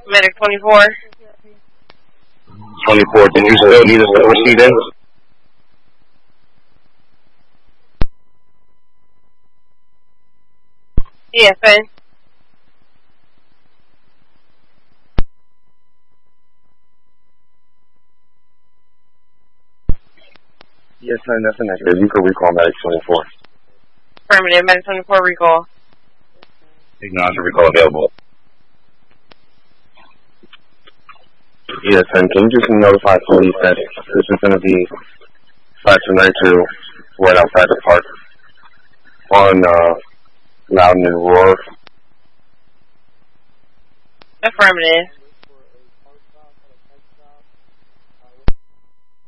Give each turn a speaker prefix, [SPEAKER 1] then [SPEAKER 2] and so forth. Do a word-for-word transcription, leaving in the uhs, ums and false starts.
[SPEAKER 1] Medic twenty-four.
[SPEAKER 2] twenty-four, did you still need us to proceed in?
[SPEAKER 1] Yes, sir.
[SPEAKER 2] Yes, sir, that's a negative. You can recall Medic twenty-four.
[SPEAKER 1] Affirmative. Medic twenty-four recall.
[SPEAKER 2] Acknowledge recall available. Yes, and can you just notify police that this is going to be five two nine two right outside the park on uh, Loudon and Roar?
[SPEAKER 1] Affirmative.